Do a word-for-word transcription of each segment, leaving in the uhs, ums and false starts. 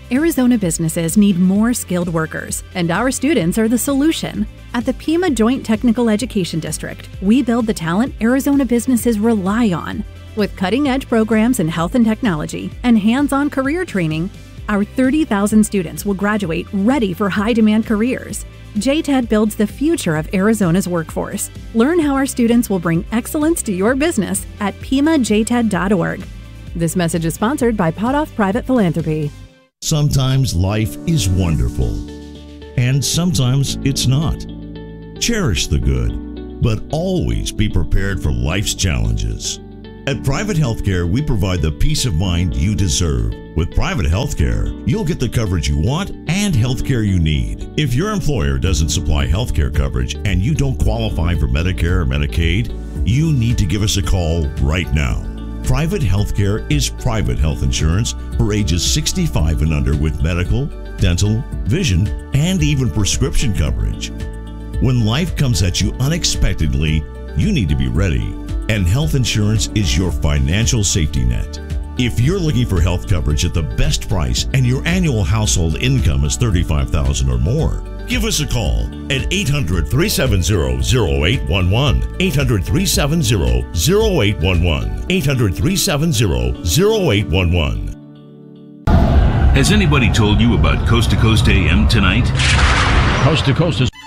Arizona businesses need more skilled workers, and our students are the solution. At the Pima Joint Technical Education District, we build the talent Arizona businesses rely on. With cutting-edge programs in health and technology and hands-on career training, our thirty thousand students will graduate ready for high-demand careers. J TED builds the future of Arizona's workforce. Learn how our students will bring excellence to your business at pima j ted dot org. This message is sponsored by Potoff Private Philanthropy. Sometimes life is wonderful, and sometimes it's not. Cherish the good, but always be prepared for life's challenges. At Private Healthcare, we provide the peace of mind you deserve. With Private Healthcare, you'll get the coverage you want and healthcare you need. If your employer doesn't supply healthcare coverage and you don't qualify for Medicare or Medicaid, you need to give us a call right now. Private Healthcare is private health insurance for ages sixty-five and under with medical, dental, vision, and even prescription coverage. When life comes at you unexpectedly, you need to be ready, and health insurance is your financial safety net. If you're looking for health coverage at the best price and your annual household income is thirty-five thousand dollars or more, give us a call at eight hundred, three seven zero, zero eight one one, eight hundred, three seven zero, zero eight one one, eight hundred, three seven zero, zero eight one one. Has anybody told you about Coast to Coast A M tonight? Coast to Coast is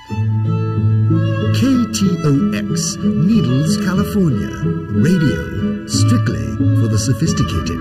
K T O X, Needles, California. Radio, strictly for the sophisticated.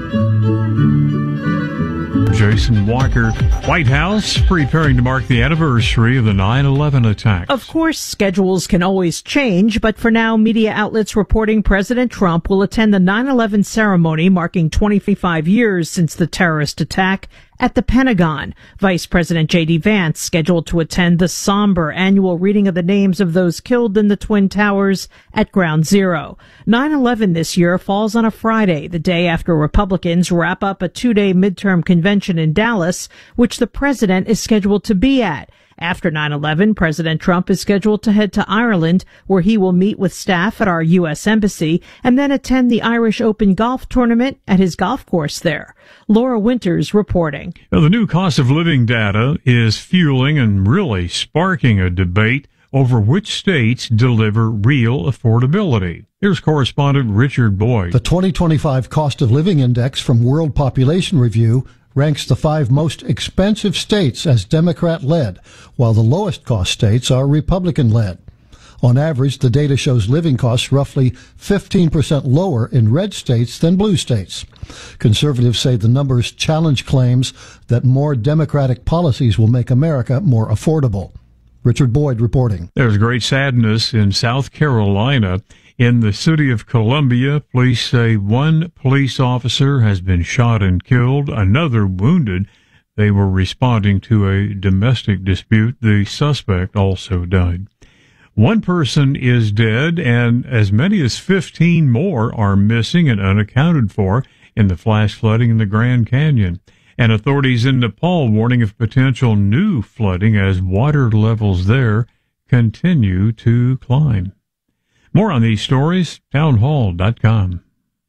Jason Walker. White House preparing to mark the anniversary of the nine eleven attacks. Of course, schedules can always change, but for now, media outlets reporting President Trump will attend the nine eleven ceremony marking twenty-five years since the terrorist attack at the Pentagon. Vice President J D Vance scheduled to attend the somber annual reading of the names of those killed in the Twin Towers at Ground Zero. nine eleven this year falls on a Friday, the day after Republicans wrap up a two-day midterm convention in Dallas, which the president is scheduled to be at. After nine eleven, President Trump is scheduled to head to Ireland, where he will meet with staff at our U S Embassy and then attend the Irish Open golf tournament at his golf course there. Laura Winters reporting. Now, the new cost of living data is fueling and really sparking a debate over which states deliver real affordability. Here's correspondent Richard Boyd. The twenty twenty-five Cost of Living Index from World Population Review ranks the five most expensive states as Democrat-led, while the lowest cost states are Republican-led. On average, the data shows living costs roughly fifteen percent lower in red states than blue states. Conservatives say the numbers challenge claims that more Democratic policies will make America more affordable. Richard Boyd reporting. There's great sadness in South Carolina. In the city of Columbia, police say one police officer has been shot and killed, another wounded. They were responding to a domestic dispute. The suspect also died. One person is dead, and as many as fifteen more are missing and unaccounted for in the flash flooding in the Grand Canyon. And authorities in Nepal warning of potential new flooding as water levels there continue to climb. More on these stories, townhall dot com.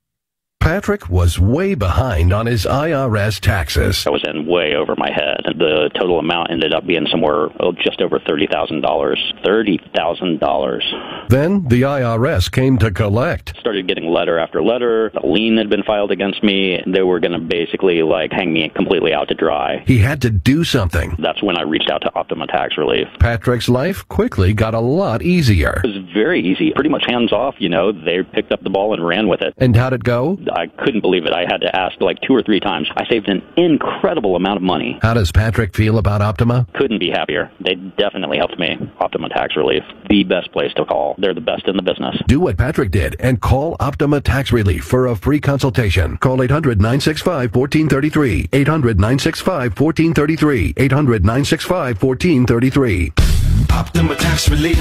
Patrick was way behind on his I R S taxes. I was in way over my head. The total amount ended up being somewhere oh, just over thirty thousand dollars. thirty thousand dollars. Then the I R S came to collect. Started getting letter after letter. A lien had been filed against me. They were going to basically like hang me completely out to dry. He had to do something. That's when I reached out to Optima Tax Relief. Patrick's life quickly got a lot easier. It was very easy. Pretty much hands off, you know. They picked up the ball and ran with it. And how'd it go? I couldn't believe it. I had to ask like two or three times. I saved an incredible amount of money. How does Patrick feel about Optima? Couldn't be happier. They definitely helped me. Optima Tax Relief, the best place to call. They're the best in the business. Do what Patrick did and call Optima Tax Relief for a free consultation. Call eight hundred, nine six five, one four three three. eight hundred, nine six five, one four three three. eight hundred, nine six five, one four three three. Optima Tax Relief.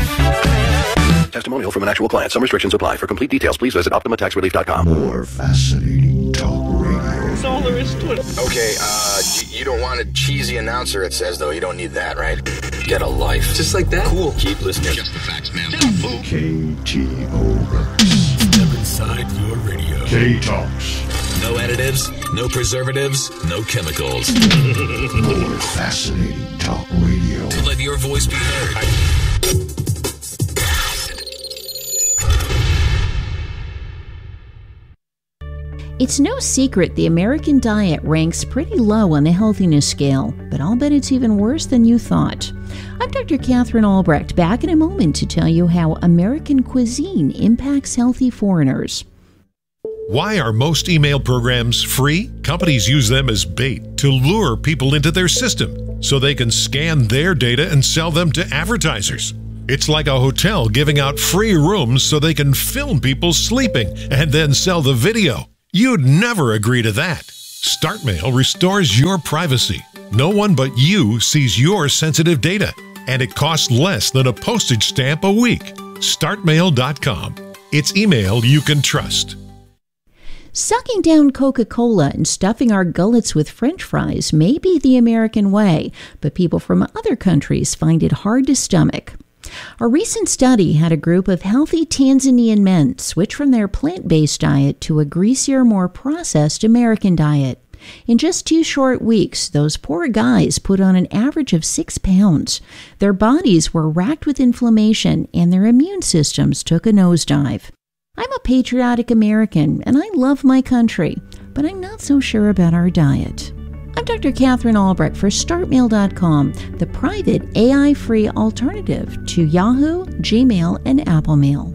Testimonial from an actual client. Some restrictions apply. For complete details, please visit optima tax relief dot com. More fascinating talk radio. That's all there is to it. Okay, uh, you, you don't want a cheesy announcer, it says, though. You don't need that, right? Get a life. Just like that? Cool. Keep listening. Just the facts, man. K T O X. Step inside your radio. K-Talks. No additives, no preservatives, no chemicals. More fascinating talk radio. To let your voice be heard. It's no secret the American diet ranks pretty low on the healthiness scale, but I'll bet it's even worse than you thought. I'm Doctor Catherine Albrecht, back in a moment to tell you how American cuisine impacts healthy foreigners. Why are most email programs free? Companies use them as bait to lure people into their system so they can scan their data and sell them to advertisers. It's like a hotel giving out free rooms so they can film people sleeping and then sell the video. You'd never agree to that. StartMail restores your privacy. No one but you sees your sensitive data, and it costs less than a postage stamp a week. start mail dot com. It's email you can trust. Sucking down Coca-Cola and stuffing our gullets with French fries may be the American way, but people from other countries find it hard to stomach. A recent study had a group of healthy Tanzanian men switch from their plant-based diet to a greasier, more processed American diet. In just two short weeks, those poor guys put on an average of six pounds. Their bodies were racked with inflammation, and their immune systems took a nosedive. I'm a patriotic American, and I love my country, but I'm not so sure about our diet. I'm Doctor Catherine Albrecht for start mail dot com, the private A I-free alternative to Yahoo, Gmail, and Apple Mail.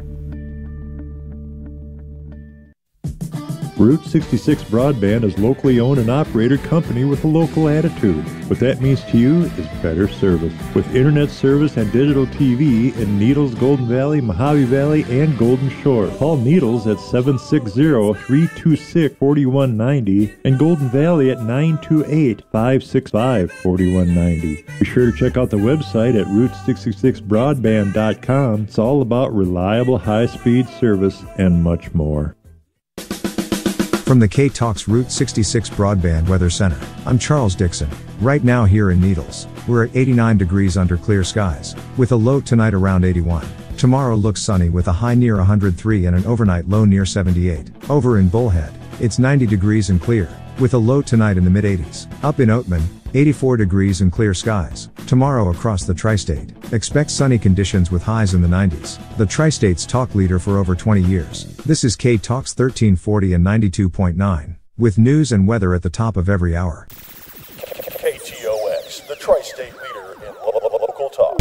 Route sixty-six Broadband is a locally owned and operated company with a local attitude. What that means to you is better service. With internet service and digital T V in Needles, Golden Valley, Mojave Valley, and Golden Shore. Call Needles at seven six zero, three two six, four one nine zero and Golden Valley at nine two eight, five six five, four one nine zero. Be sure to check out the website at route sixty-six broadband dot com. It's all about reliable high-speed service and much more. From the K-Talks Route sixty-six Broadband Weather Center, I'm Charles Dixon. Right now here in Needles, we're at eighty-nine degrees under clear skies, with a low tonight around eighty-one. Tomorrow looks sunny with a high near one hundred three and an overnight low near seventy-eight. Over in Bullhead, it's ninety degrees and clear, with a low tonight in the mid eighties. Up in Oatman, eighty-four degrees and clear skies. Tomorrow across the tri-state, expect sunny conditions with highs in the nineties. The tri-state's talk leader for over twenty years. This is K-Talks thirteen forty and ninety-two point nine, with news and weather at the top of every hour. K T O X, the tri-state leader in local talk.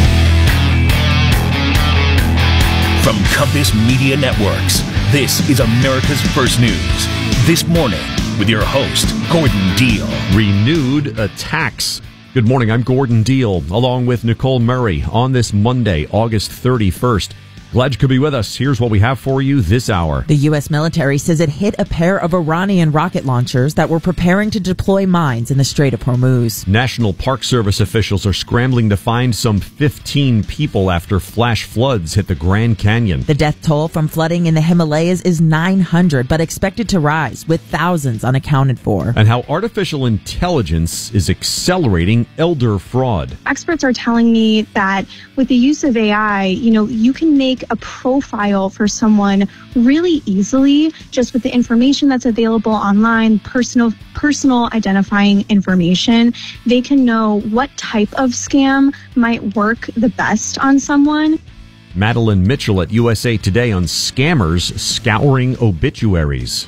From Compass Media Networks, this is America's First News. This morning, with your host, Gordon Deal. Renewed attacks. Good morning, I'm Gordon Deal, along with Nicole Murray, on this Monday, August thirty-first. Glad you could be with us. Here's what we have for you this hour. The U S military says it hit a pair of Iranian rocket launchers that were preparing to deploy mines in the Strait of Hormuz. National Park Service officials are scrambling to find some fifteen people after flash floods hit the Grand Canyon. The death toll from flooding in the Himalayas is nine hundred, but expected to rise, with thousands unaccounted for. And how artificial intelligence is accelerating elder fraud. Experts are telling me that with the use of A I, you know, you can make a profile for someone really easily just with the information that's available online, personal personal identifying information. They can know what type of scam might work the best on someone. Madeline Mitchell at U S A Today on scammers scouring obituaries.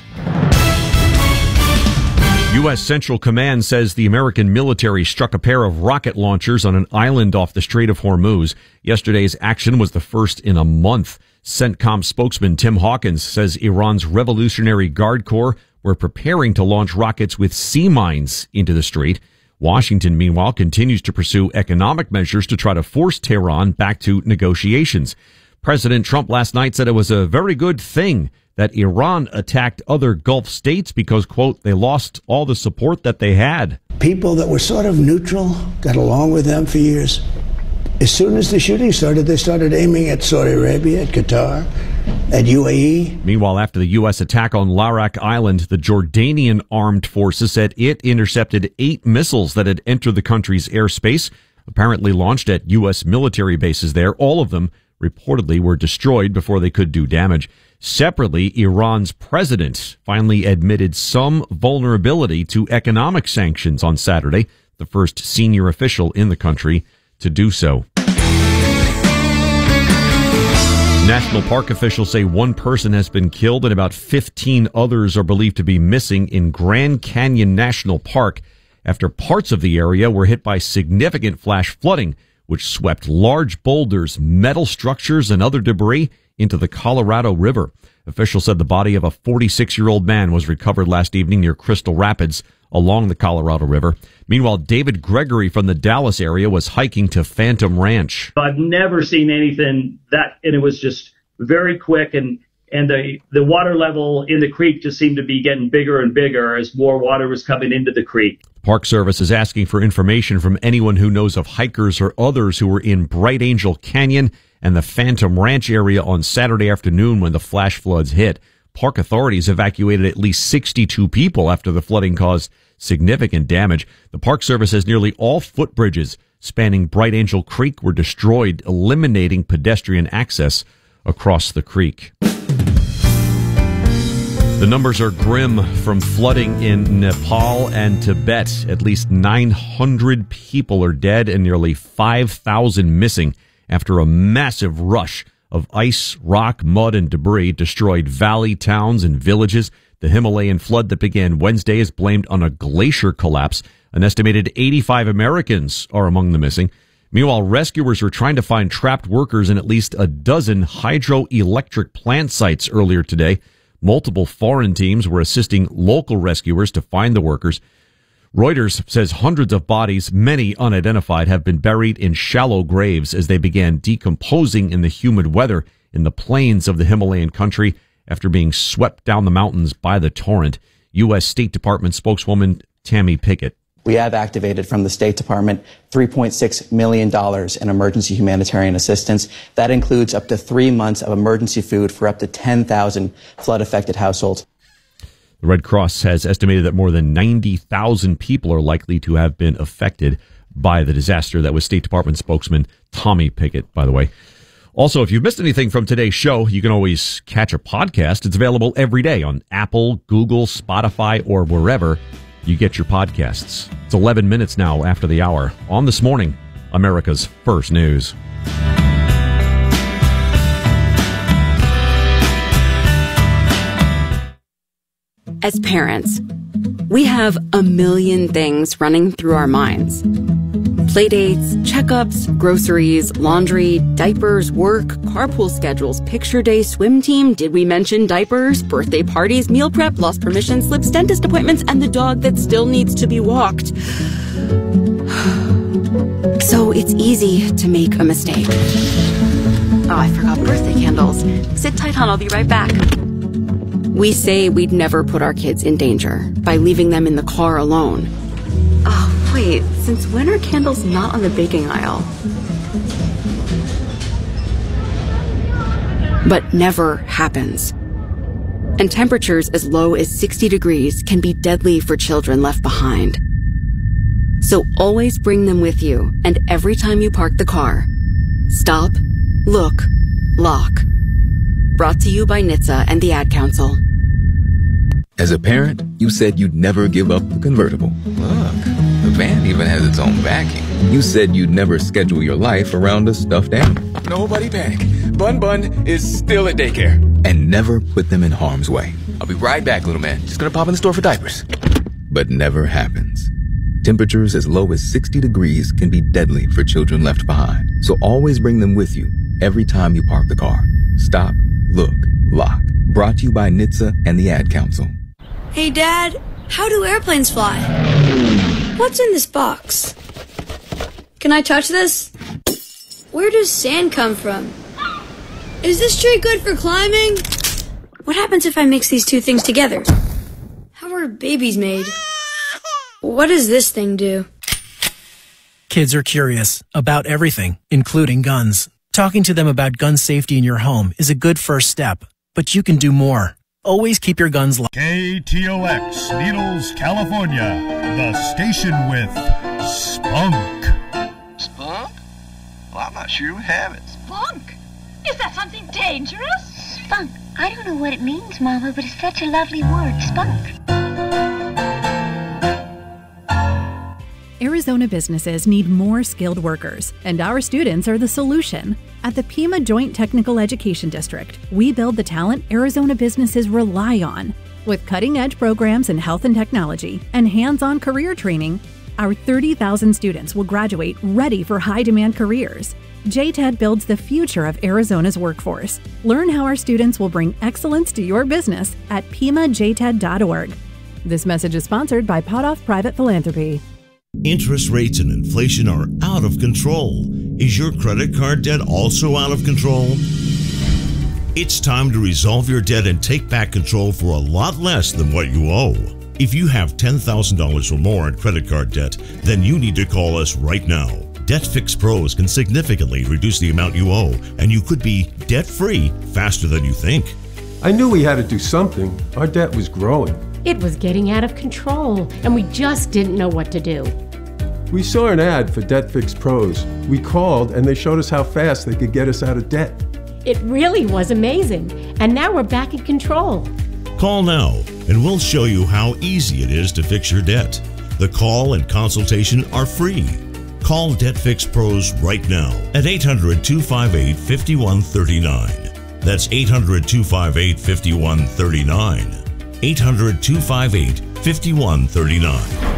U S Central Command says the American military struck a pair of rocket launchers on an island off the Strait of Hormuz. Yesterday's action was the first in a month. CENTCOM spokesman Tim Hawkins says Iran's Revolutionary Guard Corps were preparing to launch rockets with sea mines into the strait. Washington, meanwhile, continues to pursue economic measures to try to force Tehran back to negotiations. President Trump last night said it was a very good thing that Iran attacked other Gulf states because, quote, they lost all the support that they had. People that were sort of neutral, got along with them for years. As soon as the shooting started, they started aiming at Saudi Arabia, at Qatar, at U A E. Meanwhile, after the U S attack on Larak Island, the Jordanian armed forces said it intercepted eight missiles that had entered the country's airspace, apparently launched at U S military bases there, all of them reportedly were destroyed before they could do damage. Separately, Iran's president finally admitted some vulnerability to economic sanctions on Saturday, the first senior official in the country to do so. National park officials say one person has been killed and about fifteen others are believed to be missing in Grand Canyon National Park after parts of the area were hit by significant flash flooding, which swept large boulders, metal structures, and other debris into the Colorado River. Officials said the body of a forty-six-year-old man was recovered last evening near Crystal Rapids along the Colorado River. Meanwhile, David Gregory from the Dallas area was hiking to Phantom Ranch. I've never seen anything that, and it was just very quick, and and the, the water level in the creek just seemed to be getting bigger and bigger as more water was coming into the creek. Park Service is asking for information from anyone who knows of hikers or others who were in Bright Angel Canyon and the Phantom Ranch area on Saturday afternoon when the flash floods hit. Park authorities evacuated at least sixty-two people after the flooding caused significant damage. The Park Service says nearly all footbridges spanning Bright Angel Creek were destroyed, eliminating pedestrian access across the creek. The numbers are grim from flooding in Nepal and Tibet. At least nine hundred people are dead and nearly five thousand missing after a massive rush of ice, rock, mud, and debris destroyed valley towns and villages. The Himalayan flood that began Wednesday is blamed on a glacier collapse. An estimated eighty-five Americans are among the missing. Meanwhile, rescuers were trying to find trapped workers in at least a dozen hydroelectric plant sites earlier today. Multiple foreign teams were assisting local rescuers to find the workers. Reuters says hundreds of bodies, many unidentified, have been buried in shallow graves as they began decomposing in the humid weather in the plains of the Himalayan country after being swept down the mountains by the torrent. U S State Department spokeswoman Tammy Pickett. We have activated from the State Department three point six million dollars in emergency humanitarian assistance. That includes up to three months of emergency food for up to ten thousand flood-affected households. The Red Cross has estimated that more than ninety thousand people are likely to have been affected by the disaster. That was State Department spokesman Tommy Pickett, by the way. Also, if you've missed anything from today's show, you can always catch a podcast. It's available every day on Apple, Google, Spotify, or wherever you get your podcasts. It's eleven minutes now after the hour on This Morning, America's First News. As parents, we have a million things running through our minds. Playdates, checkups, groceries, laundry, diapers, work, carpool schedules, picture day, swim team, did we mention diapers, birthday parties, meal prep, lost permission slips, dentist appointments, and the dog that still needs to be walked. So it's easy to make a mistake. Oh, I forgot birthday candles. Sit tight, hon, I'll be right back. We say we'd never put our kids in danger by leaving them in the car alone. Oh, wait, since when are candles not on the baking aisle? But never happens. And temperatures as low as sixty degrees can be deadly for children left behind. So always bring them with you, and every time you park the car, stop, look, lock. Brought to you by N H T S A and the Ad Council. As a parent, you said you'd never give up the convertible. Look, the van even has its own vacuum. You said you'd never schedule your life around a stuffed animal. Nobody panic. Bun Bun is still at daycare. And never put them in harm's way. I'll be right back, little man. Just gonna pop in the store for diapers. But never happens. Temperatures as low as sixty degrees can be deadly for children left behind. So always bring them with you every time you park the car. Stop, look, lock. Brought to you by N H T S A and the Ad Council. Hey, Dad, how do airplanes fly? What's in this box? Can I touch this? Where does sand come from? Is this tree good for climbing? What happens if I mix these two things together? How are babies made? What does this thing do? Kids are curious about everything, including guns. Talking to them about gun safety in your home is a good first step, but you can do more. Always keep your guns locked. K T O X, Needles, California, the station with spunk. Spunk? Well, I'm not sure we have it. Spunk? Is that something dangerous? Spunk. I don't know what it means, Mama, but it's such a lovely word, spunk. Arizona businesses need more skilled workers, and our students are the solution. At the Pima Joint Technical Education District, we build the talent Arizona businesses rely on. With cutting-edge programs in health and technology and hands-on career training, our thirty thousand students will graduate ready for high-demand careers. J T E D builds the future of Arizona's workforce. Learn how our students will bring excellence to your business at pima j t e d dot org. This message is sponsored by Potoff Private Philanthropy. Interest rates and inflation are out of control. Is your credit card debt also out of control? It's time to resolve your debt and take back control for a lot less than what you owe. If you have ten thousand dollars or more in credit card debt, then you need to call us right now. Debt Fix Pros can significantly reduce the amount you owe, and you could be debt-free faster than you think. I knew we had to do something. Our debt was growing. It was getting out of control, and we just didn't know what to do. We saw an ad for Debt Fix Pros. We called, and they showed us how fast they could get us out of debt. It really was amazing, and now we're back in control. Call now, and we'll show you how easy it is to fix your debt. The call and consultation are free. Call Debt Fix Pros right now at eight hundred, two five eight, five one three nine. That's eight hundred, two five eight, five one three nine. eight hundred, two five eight, five one three nine.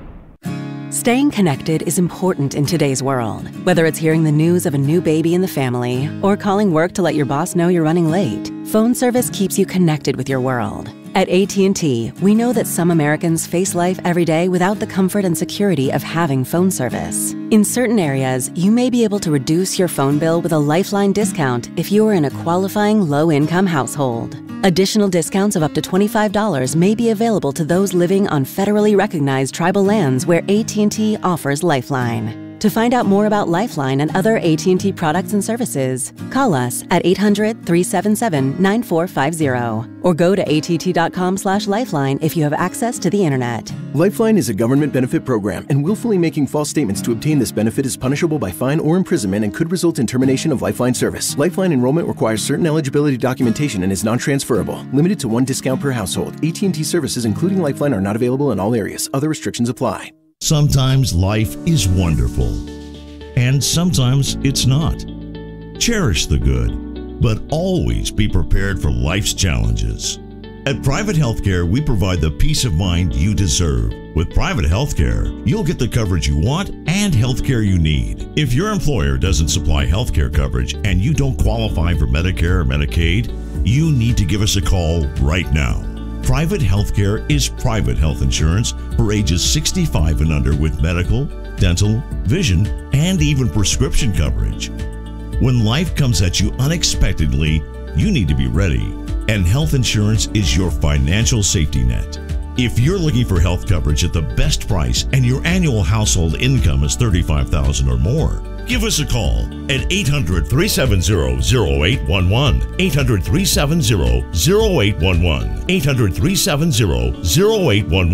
Staying connected is important in today's world. Whether it's hearing the news of a new baby in the family or calling work to let your boss know you're running late, phone service keeps you connected with your world. At A T and T, we know that some Americans face life every day without the comfort and security of having phone service. In certain areas, you may be able to reduce your phone bill with a Lifeline discount if you are in a qualifying low-income household. Additional discounts of up to twenty-five dollars may be available to those living on federally recognized tribal lands where A T and T offers Lifeline. To find out more about Lifeline and other A T and T products and services, call us at eight hundred, three seven seven, nine four five zero or go to A T T dot com slash lifeline if you have access to the internet. Lifeline is a government benefit program, and willfully making false statements to obtain this benefit is punishable by fine or imprisonment and could result in termination of Lifeline service. Lifeline enrollment requires certain eligibility documentation and is non-transferable. Limited to one discount per household. A T and T services, including Lifeline, are not available in all areas. Other restrictions apply. Sometimes life is wonderful, and sometimes it's not. Cherish the good, but always be prepared for life's challenges. At Private Healthcare, we provide the peace of mind you deserve. With Private Healthcare, you'll get the coverage you want and healthcare you need. If your employer doesn't supply healthcare coverage and you don't qualify for Medicare or Medicaid, you need to give us a call right now. Private Healthcare is private health insurance for ages sixty-five and under with medical, dental, vision, and even prescription coverage. When life comes at you unexpectedly, you need to be ready, and health insurance is your financial safety net. If you're looking for health coverage at the best price and your annual household income is thirty-five thousand dollars or more, give us a call at eight hundred, three seven zero, zero eight one one, eight hundred, three seven zero, zero eight one one, eight hundred, three seven zero, zero eight one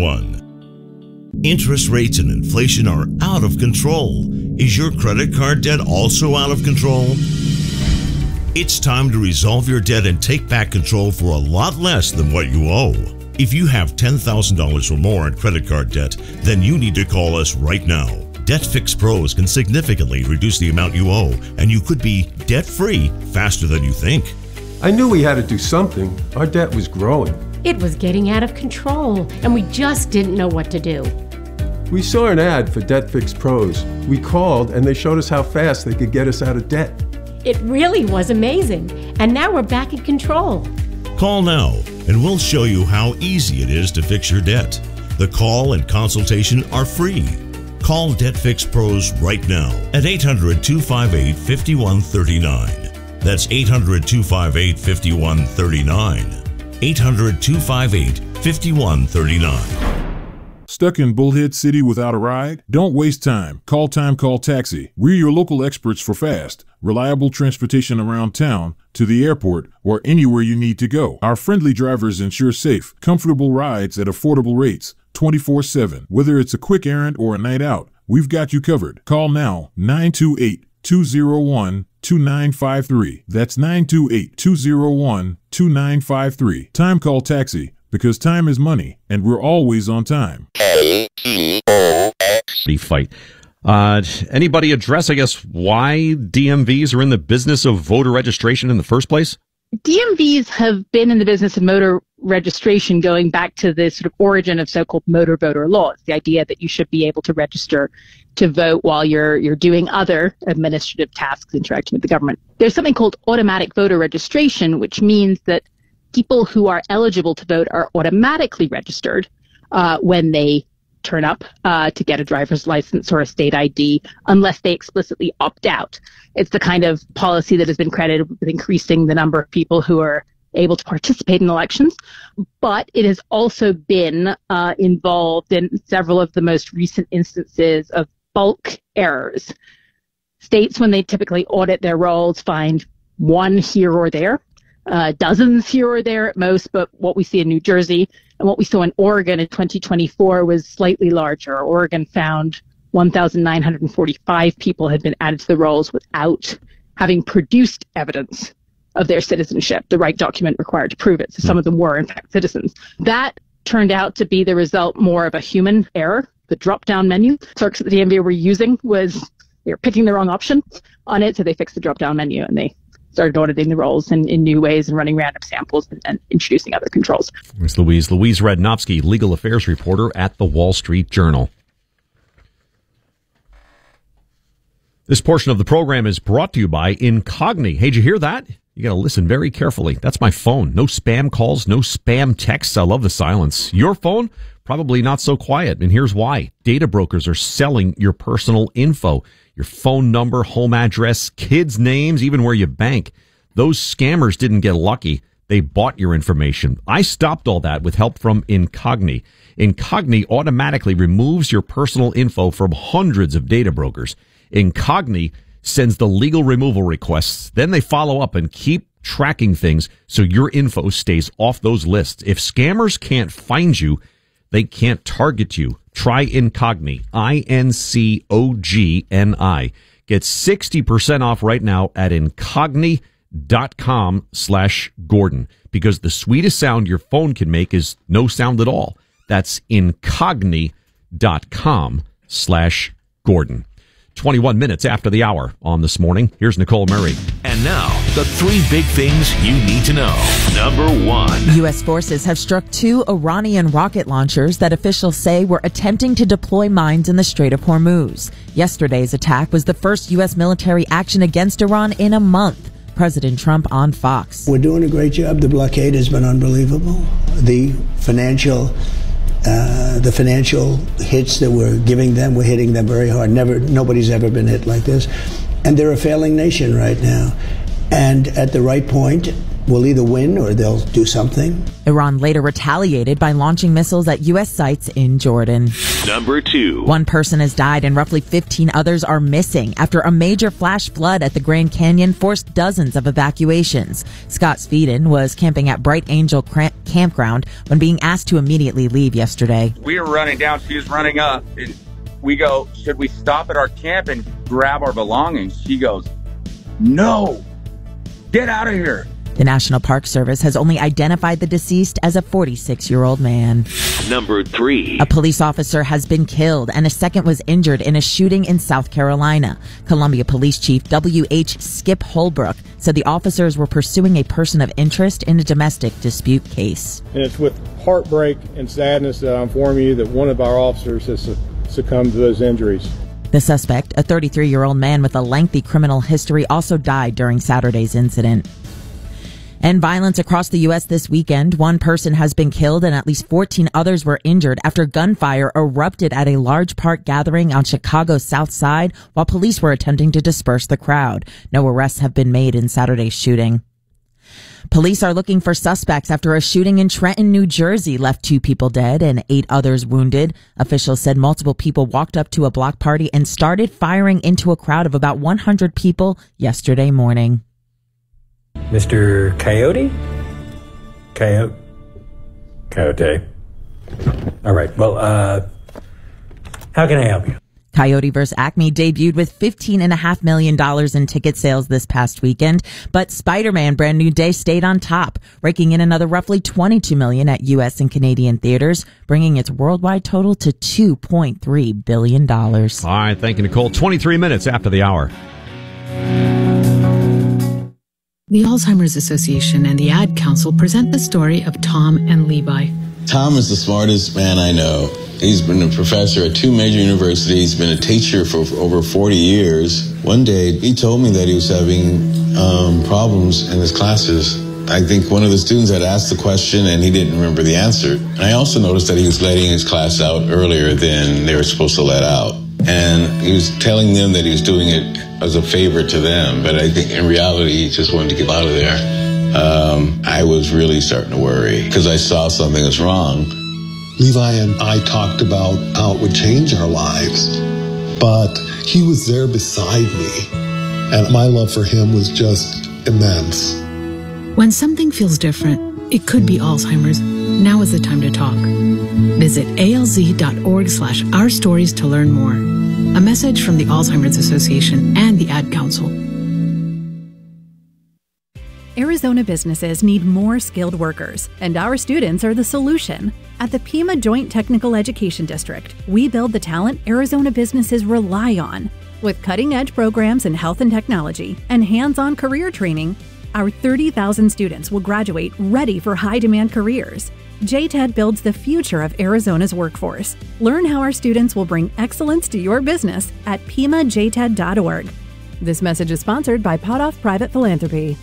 one. Interest rates and inflation are out of control. Is your credit card debt also out of control? It's time to resolve your debt and take back control for a lot less than what you owe. If you have ten thousand dollars or more in credit card debt, then you need to call us right now. Debt Fix Pros can significantly reduce the amount you owe, and you could be debt-free faster than you think. I knew we had to do something. Our debt was growing. It was getting out of control, and we just didn't know what to do. We saw an ad for Debt Fix Pros. We called, and they showed us how fast they could get us out of debt. It really was amazing, and now we're back in control. Call now, and we'll show you how easy it is to fix your debt. The call and consultation are free. Call Debt Fix Pros right now at eight hundred, two five eight, five one three nine. That's eight hundred, two five eight, five one three nine. eight hundred, two five eight, five one three nine. Stuck in Bullhead City without a ride? Don't waste time. Call Time Call Taxi. We're your local experts for fast, reliable transportation around town, to the airport, or anywhere you need to go. Our friendly drivers ensure safe, comfortable rides at affordable rates, twenty-four seven. Whether it's a quick errand or a night out, we've got you covered. Call now, nine two eight, two zero one, two nine five three. That's nine two eight, two zero one, two nine five three. Time Call Taxi, because time is money, and we're always on time. K E O X. Fight. Uh, anybody address, I guess, why D M Vs are in the business of voter registration in the first place? D M Vs have been in the business of motor registration going back to the sort of origin of so-called motor voter laws, the idea that you should be able to register to vote while you're you're doing other administrative tasks interacting with the government. There's something called automatic voter registration, which means that people who are eligible to vote are automatically registered uh, when they turn up uh, to get a driver's license or a state I D, unless they explicitly opt out. It's the kind of policy that has been credited with increasing the number of people who are able to participate in elections, but it has also been uh, involved in several of the most recent instances of bulk errors. States, when they typically audit their rolls, find one here or there, uh, dozens here or there at most, but what we see in New Jersey and what we saw in Oregon in twenty twenty-four was slightly larger. Oregon found one thousand nine hundred forty-five people had been added to the rolls without having produced evidence of their citizenship, the right document required to prove it. So some of them were, in fact, citizens. That turned out to be the result more of a human error. The drop-down menu clerks at the D M V were using was they were picking the wrong option on it, so they fixed the drop-down menu and they started auditing the rolls in, in new ways and running random samples and, and introducing other controls. There's Louise. Louise Radnofsky, legal affairs reporter at the Wall Street Journal. This portion of the program is brought to you by Incogni. Hey, did you hear that? You got to listen very carefully. That's my phone. No spam calls, no spam texts. I love the silence. Your phone? Probably not so quiet. And here's why. Data brokers are selling your personal info. Your phone number, home address, kids' names, even where you bank. Those scammers didn't get lucky. They bought your information. I stopped all that with help from Incogni. Incogni automatically removes your personal info from hundreds of data brokers. Incogni sends the legal removal requests. Then they follow up and keep tracking things so your info stays off those lists. If scammers can't find you, they can't target you. Try Incogni, I N C O G N I. Get sixty percent off right now at incogni.com slash Gordon, because the sweetest sound your phone can make is no sound at all. That's incogni.com slash Gordon. twenty-one minutes after the hour on This Morning. Here's Nicole Murray. And now, the three big things you need to know. Number one. U S forces have struck two Iranian rocket launchers that officials say were attempting to deploy mines in the Strait of Hormuz. Yesterday's attack was the first U S military action against Iran in a month. President Trump on Fox. We're doing a great job. The blockade has been unbelievable. The financial Uh, the financial hits that we're giving them, we're hitting them very hard. Never, nobody's ever been hit like this. And they're a failing nation right now. And at the right point, we'll either win or they'll do something. Iran later retaliated by launching missiles at U S sites in Jordan. Number two. One person has died and roughly fifteen others are missing after a major flash flood at the Grand Canyon forced dozens of evacuations. Scott Speeden was camping at Bright Angel Cramp- Campground when being asked to immediately leave yesterday. We were running down, she was running up. And we go, should we stop at our camp and grab our belongings? She goes, no, get out of here. The National Park Service has only identified the deceased as a forty-six-year-old man. Number three. A police officer has been killed and a second was injured in a shooting in South Carolina. Columbia Police Chief W H Skip Holbrook said the officers were pursuing a person of interest in a domestic dispute case. And it's with heartbreak and sadness that I inform you that one of our officers has succumbed to those injuries. The suspect, a thirty-three-year-old man with a lengthy criminal history, also died during Saturday's incident. And violence across the U S this weekend. One person has been killed and at least fourteen others were injured after gunfire erupted at a large park gathering on Chicago's South Side while police were attempting to disperse the crowd. No arrests have been made in Saturday's shooting. Police are looking for suspects after a shooting in Trenton, New Jersey left two people dead and eight others wounded. Officials said multiple people walked up to a block party and started firing into a crowd of about one hundred people yesterday morning. Mister Coyote? Coyote? Coyote. All right. Well, uh, how can I help you? Coyote versus. Acme debuted with fifteen point five million dollars in ticket sales this past weekend, but Spider-Man Brand New Day stayed on top, raking in another roughly twenty-two million dollars at U S and Canadian theaters, bringing its worldwide total to two point three billion dollars. All right, thank you, Nicole. twenty-three minutes after the hour. The Alzheimer's Association and the Ad Council present the story of Tom and Levi. Tom is the smartest man I know. He's been a professor at two major universities, been a teacher for over forty years. One day, he told me that he was having um, problems in his classes. I think one of the students had asked the question and he didn't remember the answer. And I also noticed that he was letting his class out earlier than they were supposed to let out. And he was telling them that he was doing it as a favor to them, but I think in reality, he just wanted to get out of there. Um, I was really starting to worry because I saw something was wrong. Levi and I talked about how it would change our lives, but he was there beside me, and my love for him was just immense. When something feels different, it could be Alzheimer's. Now is the time to talk. Visit alz.org slash our stories to learn more. A message from the Alzheimer's Association and the Ad Council. Arizona businesses need more skilled workers, and our students are the solution. At the Pima Joint Technical Education District, we build the talent Arizona businesses rely on. With cutting-edge programs in health and technology and hands-on career training, our thirty thousand students will graduate ready for high-demand careers. J T E D builds the future of Arizona's workforce. Learn how our students will bring excellence to your business at pima j t e d dot org. This message is sponsored by Potoff Private Philanthropy.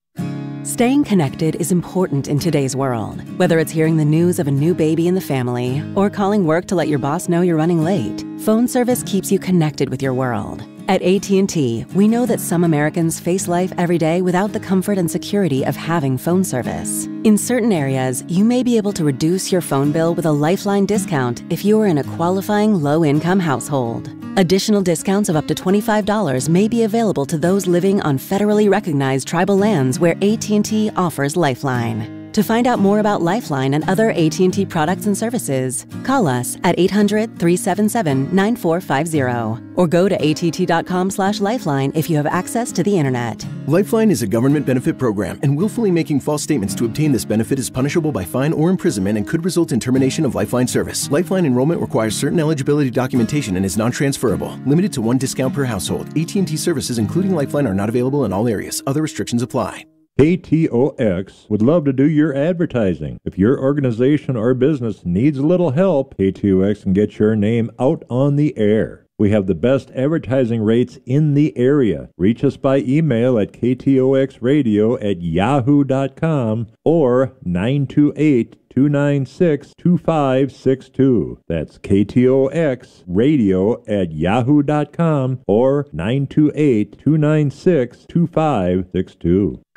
Staying connected is important in today's world. Whether it's hearing the news of a new baby in the family or calling work to let your boss know you're running late, phone service keeps you connected with your world. At A T and T, we know that some Americans face life every day without the comfort and security of having phone service. In certain areas, you may be able to reduce your phone bill with a Lifeline discount if you are in a qualifying low-income household. Additional discounts of up to twenty-five dollars may be available to those living on federally recognized tribal lands where A T and T offers Lifeline. To find out more about Lifeline and other A T and T products and services, call us at eight hundred, three seven seven, nine four five zero or go to A T T dot com slash lifeline if you have access to the internet. Lifeline is a government benefit program, and willfully making false statements to obtain this benefit is punishable by fine or imprisonment and could result in termination of Lifeline service. Lifeline enrollment requires certain eligibility documentation and is non-transferable. Limited to one discount per household. A T and T services, including Lifeline, are not available in all areas. Other restrictions apply. K T O X would love to do your advertising. If your organization or business needs a little help, K T O X can get your name out on the air. We have the best advertising rates in the area. Reach us by email at k t o x radio at yahoo dot com or nine two eight, two nine six, two five six two. That's K T O X radio at yahoo dot com or nine two eight, two nine six, two five six two.